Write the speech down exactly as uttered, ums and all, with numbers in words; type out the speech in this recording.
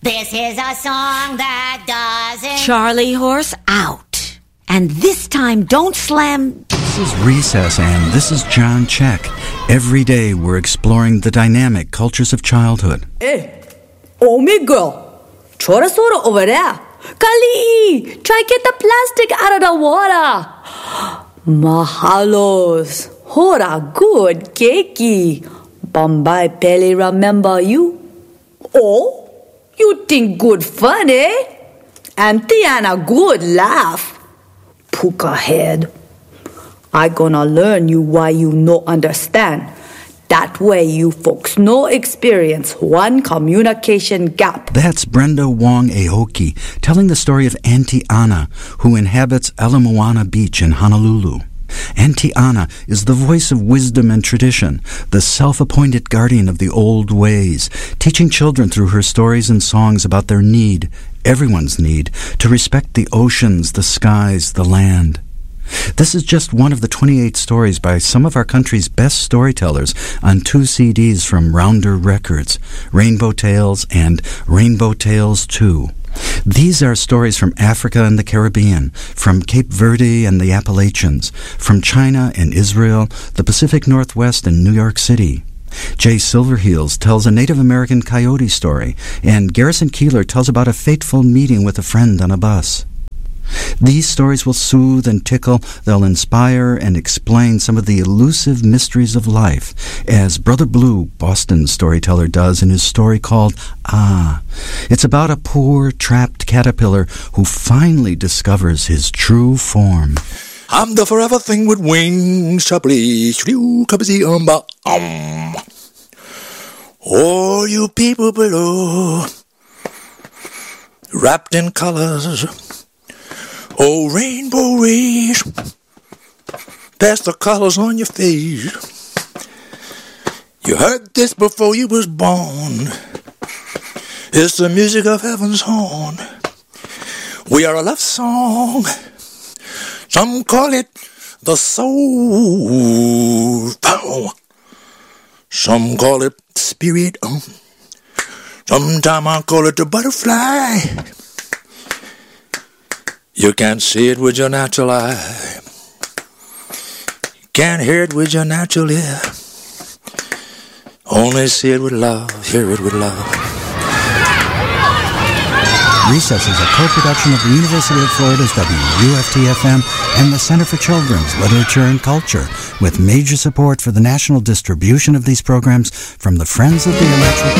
This is a song that doesn't... Charlie horse out. And this time, don't slam... This is Recess, and this is John Check. Every day, we're exploring the dynamic cultures of childhood. Hey, oh, me girl. Throw the soda over there. Kali, try get the plastic out of the water. Mahalos. Hora good cakey. Bombay Pele remember you? Oh? You think good fun, eh? And Tiana good laugh. Puka head. I gonna learn you why you no understand. That way you folks no experience one communication gap. That's Brenda Wong Aoki telling the story of Auntie Anna, who inhabits Ala Moana Beach in Honolulu. Auntie Anna is the voice of wisdom and tradition, the self-appointed guardian of the old ways, teaching children through her stories and songs about their need, everyone's need, to respect the oceans, the skies, the land. This is just one of the twenty-eight stories by some of our country's best storytellers on two C Ds from Rounder Records, Rainbow Tales and Rainbow Tales two. These are stories from Africa and the Caribbean, from Cape Verde and the Appalachians, from China and Israel, the Pacific Northwest and New York City. Jay Silverheels tells a Native American coyote story, and Garrison Keillor tells about a fateful meeting with a friend on a bus. These stories will soothe and tickle, they'll inspire and explain some of the elusive mysteries of life, as Brother Blue, Boston storyteller, does in his story called Ah. It's about a poor, trapped caterpillar who finally discovers his true form. I'm the forever thing with wings, shably, shrew, kabzi, umba, um. Oh, you people below, wrapped in colors, oh, rainbow rays, that's the colors on your face. You heard this before you was born. It's the music of heaven's horn. We are a love song. Some call it the soul. Some call it spirit. Sometime I call it the butterfly. You can't see it with your natural eye. You can't hear it with your natural ear. Only see it with love, hear it with love. Recess is a co-production of the University of Florida's W U F T F M and the Center for Children's Literature and Culture, with major support for the national distribution of these programs from the Friends of the Electric